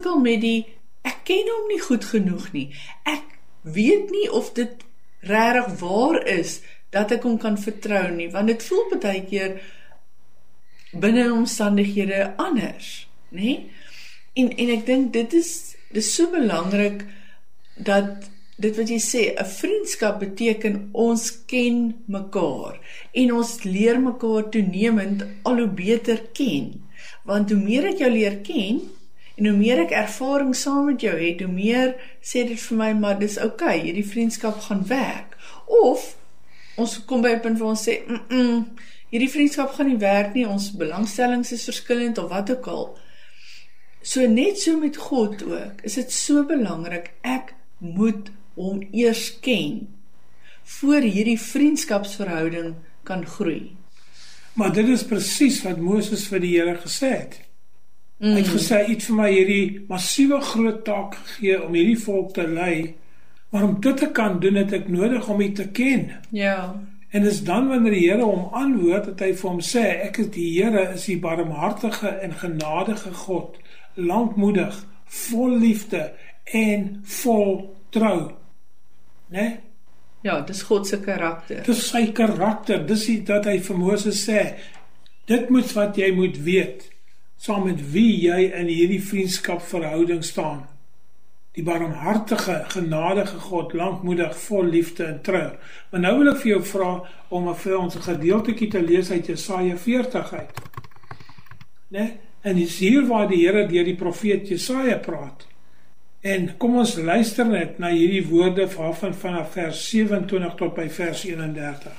sukkel met ek ken hom nie goed genoeg nie. Ek weet nie of dit regtig waar is, dat ek hom kan vertrou nie, want dit voel baie keer binne omstandighede anders, nee? En ek dink dit is so belangrik, dat dit wat jy sê, 'n vriendskap beteken ons ken mekaar, en ons leer mekaar toenemend al hoe beter ken, want hoe meer ek jou leer ken, en hoe meer ek ervaring saam met jou het, hoe meer sê dit vir my, maar dis okay, hierdie vriendskap gaan werk, of ons kom by 'n punt waar ons sê, hierdie vriendskap gaan nie werk nie, ons belangstellings is verskillend, of wat ook al. So net so met God ook, is dit so belangrik, ek moet hom eers ken, voor hierdie vriendskapsverhouding kan groei. Maar dit is presies wat Moses vir die Here gesê het. Hy het gesê, hy het vir my hierdie massiewe groot taak gegee, om hierdie volk te lei, maar om dit te kan doen, het ek nodig om hy te ken. Ja. En is dan wanneer die Here hom antwoord, dat hy vir hom sê, ek is die Here, is die barmhartige en genadige God, lankmoedig, vol liefde en vol trou. Nee? Ja, dis God se karakter. Dis sy karakter, dis dat hy vir Moses sê, dit moet wat jy moet weet, saam met wie jy in hierdie vriendskapverhouding staan. Die barmhartige, genadige God, lankmoedig, vol liefde en trou. Maar nou wil ek vir jou vra, om vir ons 'n gedeeltjie te lees uit Jesaja 40 uit. Nee? En dis hier waar die Here deur die profeet Jesaja praat. En kom ons luister net na hierdie woorde vanaf vers 27 tot by vers 31.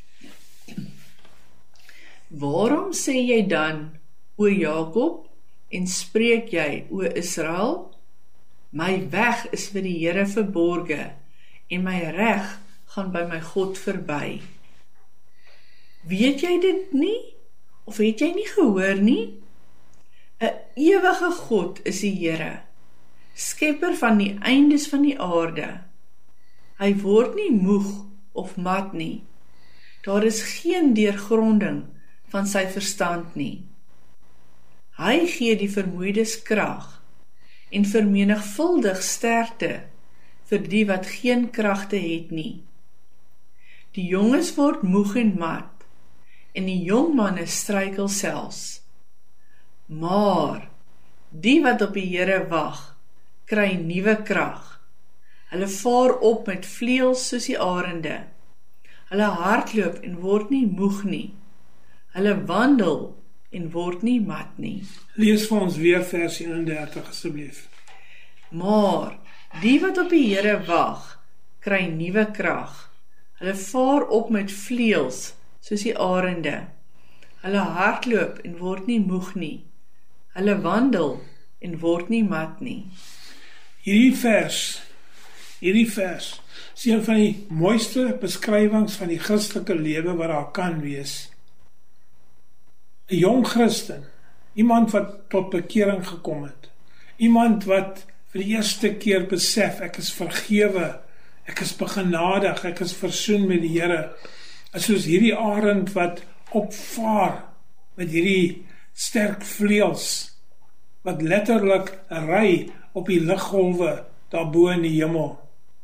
Waarom sê jy dan, o Jakob, en spreek jy, o Israel? My weg is vir die Here verborge, en my reg gaan by my God verby. Weet jy dit nie? Of het jy nie gehoor nie? 'n ewige God is die Here, skepper van die eindes van die aarde. Hy word nie moeg of mat nie. Daar is geen deurgronding van sy verstand nie. Hy gee die vermoeides krag en vermenigvuldig sterkte vir die wat geen kragte het nie. Die jonges word moeg en mat, en die jong manne struikel selfs. Maar die wat op die Here wag, kry nuwe krag. Hulle vaar op met vleuels soos die arende. Hulle hardloop en word nie moeg nie. Hulle wandel en word nie mat nie. Lees vir ons weer vers 31 asseblief. Maar die wat op die Here wag, kry nuwe krag. Hulle vaar op met vleuels soos die arende. Hulle hardloop en word nie moeg nie. Hulle wandel en word nie mat nie. Hierdie vers is een van die mooiste beskrywings van die Christelike lewe wat daar kan wees. 'n Jong Christen, iemand wat tot bekering gekom het, iemand wat vir die eerste keer besef, ek is vergewe, ek is begenadig, ek is versoen met die Here, is soos hierdie arend wat opvaar met hierdie sterk vleuels, wat letterlik ry op die liggolwe daarbo in die hemel.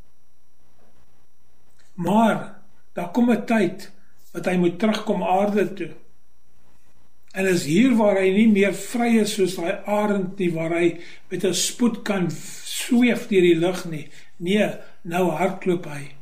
Maar daar kom 'n tyd wat hy moet terugkom aarde toe. En is hier waar hy nie meer vry is soos daai arend nie, waar hy met 'n spoed kan sweef deur die lug nie. Nee, nou hardloop hy.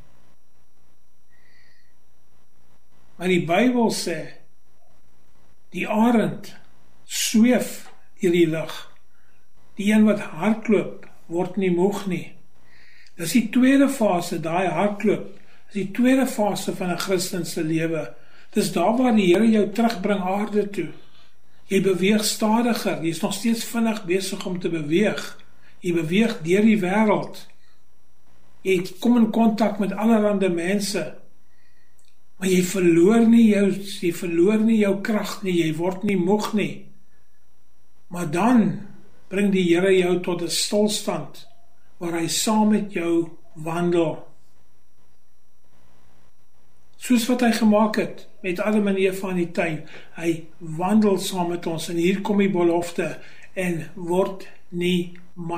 Maar die Bybel sê, die arend sweef deur die lug. Die een wat hardloop, word nie moeg nie. Dis die tweede fase, daai hardloop, is die tweede fase van 'n Christen se lewe. Dis daar waar die Here jou terugbring aarde toe. Jy beweeg stadiger, jy is nog steeds vinnig besig om te beweeg. Jy beweeg deur die wêreld. Jy kom in kontak met allerlei mense. Maar jy verloor nie jou krag nie, jy word nie moeg nie. Maar dan bring die Here jou tot 'n stilstand, waar hy saam met jou wandel. Soos wat hy gemaak het, met Adam en Eva in die tuin, hy wandel saam met ons, en hier kom die belofte, en word nie